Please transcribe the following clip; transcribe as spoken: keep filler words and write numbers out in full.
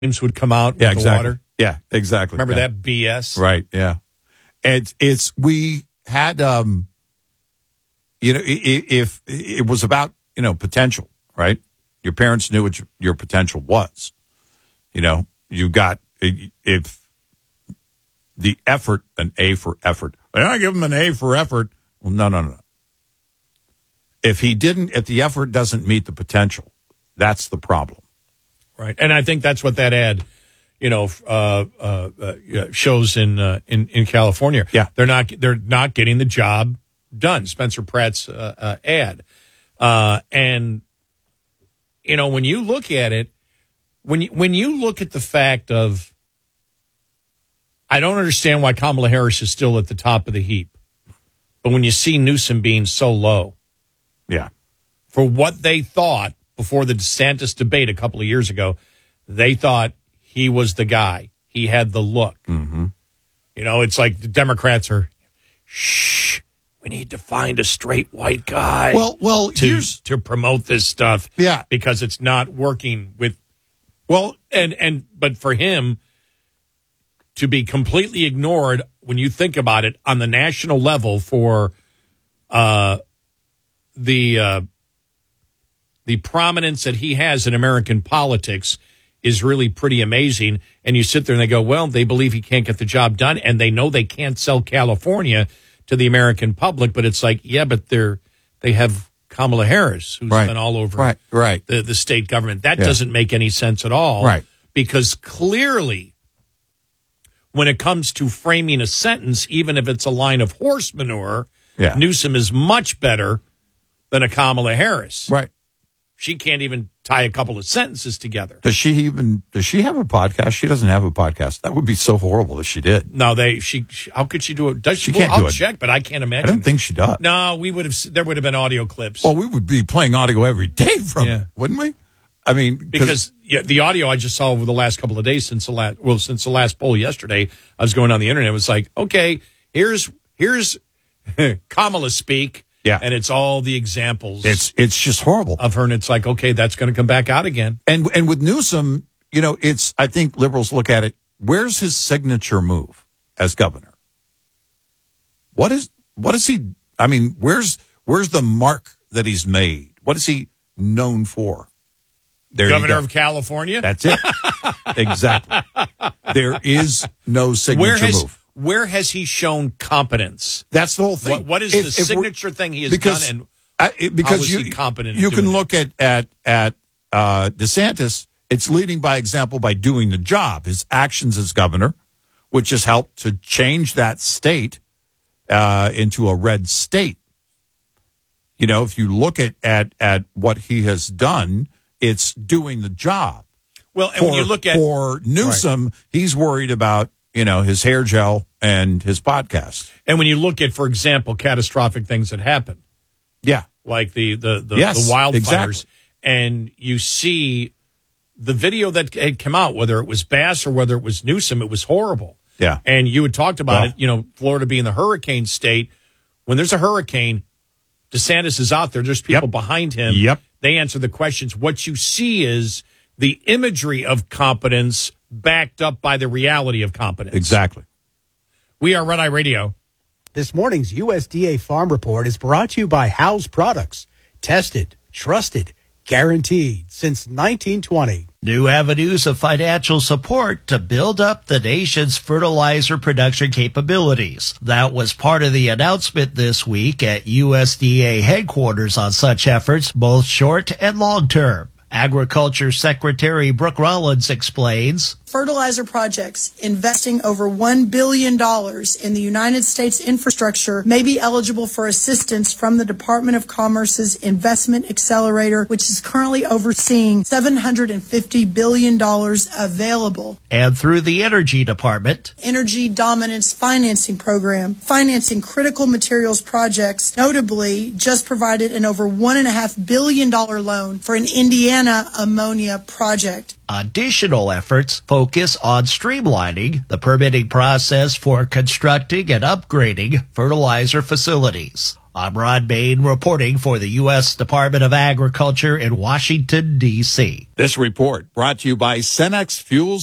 would come out with yeah, the exactly. water. Yeah, exactly. Remember yeah. that B S? Right, yeah. It's, it's we had, um, you know, if it was about, you know, potential, right? Your parents knew what your, your potential was. You know, you got, if the effort, an A for effort. I give him an A for effort. Well, no, no, no. If he didn't, if the effort doesn't meet the potential, that's the problem. Right. And I think that's what that ad, you know, uh, uh, uh, shows in, uh, in, in California. Yeah. They're not, they're not getting the job done. Spencer Pratt's uh, uh, ad. Uh, and, you know, when you look at it, when you, when you look at the fact of, I don't understand why Kamala Harris is still at the top of the heap. But when you see Newsom being so low, yeah, for what they thought before the DeSantis debate a couple of years ago, they thought he was the guy. He had the look. Mm-hmm. You know, it's like the Democrats are, shh, we need to find a straight white guy. Well, well, to, here's to promote this stuff. Yeah, because it's not working with. Well, and and but for him to be completely ignored when you think about it on the national level for uh, the uh, the prominence that he has in American politics is really pretty amazing. And you sit there and they go, well, they believe he can't get the job done, and they know they can't sell California to the American public. But it's like, yeah, but they're they have Kamala Harris, who's right. been all over right. Right. The, the state government. That yeah. doesn't make any sense at all. Right. Because clearly, when it comes to framing a sentence, even if it's a line of horse manure, yeah. Newsom is much better than a Kamala Harris. Right. She can't even tie a couple of sentences together. Does she even, does she have a podcast? She doesn't have a podcast. That would be so horrible if she did. No, they, she, she how could she do it? Does she? She can't well, do I'll it. check, but I can't imagine. I don't think she does. No, we would have, there would have been audio clips. Well, we would be playing audio every day from Yeah. it, wouldn't we? I mean, because yeah, the audio I just saw over the last couple of days since the last, well, since the last poll yesterday, I was going on the internet. It was like, okay, here's, here's Kamala speak. Yeah. And it's all the examples. It's it's just horrible of her, and it's like, okay, that's going to come back out again. And and with Newsom, you know, it's I think liberals look at it. Where's his signature move as governor? What is what is he? I mean, where's where's the mark that he's made? What is he known for? There Governor of California. That's it. Exactly. There is no signature where has, move. Where has he shown competence? That's the whole thing. What, what is if, the if signature thing he has because, done? And I, it, because how is you, he competent? You can doing look at at at uh, DeSantis. It's leading by example by doing the job. His actions as governor, which has helped to change that state uh, into a red state. You know, if you look at at at what he has done, it's doing the job. Well, and for, when you look at for Newsom, right. he's worried about, you know, his hair gel and his podcast. And when you look at, for example, catastrophic things that happen. Yeah. Like the, the, the, yes, the wildfires. Exactly. And you see the video that had come out, whether it was Bass or whether it was Newsom, it was horrible. Yeah. And you had talked about well, it, you know, Florida being the hurricane state. When there's a hurricane, DeSantis is out there. There's people yep. behind him. Yep. They answer the questions. What you see is the imagery of competence backed up by the reality of competence. Exactly. We are Red Eye Radio. This morning's U S D A Farm Report is brought to you by House Products. Tested, trusted, guaranteed since nineteen twenty. New avenues of financial support to build up the nation's fertilizer production capabilities. That was part of the announcement this week at U S D A headquarters on such efforts, both short and long term. Agriculture Secretary Brooke Rollins explains. Fertilizer projects investing over one billion dollars in the United States infrastructure may be eligible for assistance from the Department of Commerce's Investment Accelerator, which is currently overseeing seven hundred fifty billion dollars available. And through the Energy Department. Energy Dominance Financing Program, financing critical materials projects, notably just provided an over one point five billion dollars loan for an Indiana ammonia project. Additional efforts focus on streamlining the permitting process for constructing and upgrading fertilizer facilities. I'm Rod Bain reporting for the U S Department of Agriculture in Washington, D C This report brought to you by Cenex Fuels